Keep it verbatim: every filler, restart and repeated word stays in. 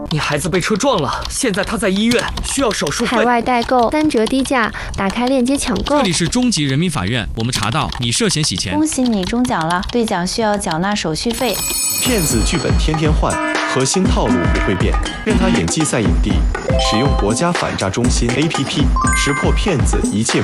你孩子被车撞了，现在他在医院，需要手术费。 海外代购三折低价，打开链接抢购。 这里是中级人民法院，我们查到你涉嫌洗钱。 恭喜你中奖了，兑奖需要缴纳手续费。 骗子剧本天天换，核心套路不会变，任他演技赛影帝。使用国家反诈中心 A P P， 识破骗子一切。